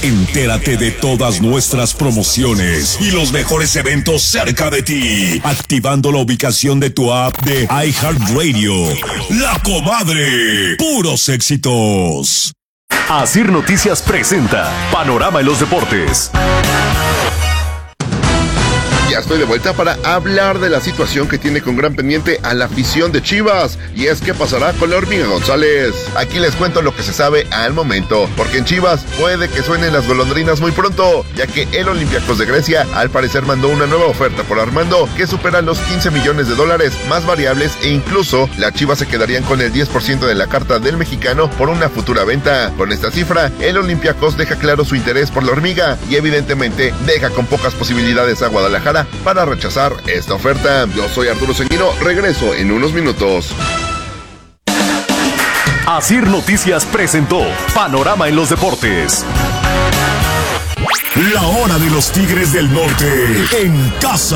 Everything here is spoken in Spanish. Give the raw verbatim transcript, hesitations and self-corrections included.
Entérate de todas nuestras promociones y los mejores eventos cerca de ti, activando la ubicación de tu app de iHeartRadio. La Comadre, puros éxitos. Asir Noticias presenta Panorama en los Deportes. Ya estoy de vuelta para hablar de la situación que tiene con gran pendiente a la afición de Chivas. Y es que pasará con la Hormiga González. Aquí les cuento lo que se sabe al momento, porque en Chivas puede que suenen las golondrinas muy pronto, ya que el Olympiacos de Grecia al parecer mandó una nueva oferta por Armando que supera los quince millones de dólares más variables, e incluso las Chivas se quedarían con el diez por ciento de la carta del mexicano por una futura venta. Con esta cifra, el Olympiacos deja claro su interés por la Hormiga y evidentemente deja con pocas posibilidades a Guadalajara para rechazar esta oferta. Yo soy Arturo Ceguino, regreso en unos minutos. Asir Noticias presentó Panorama en los Deportes. La hora de los Tigres del Norte en casa.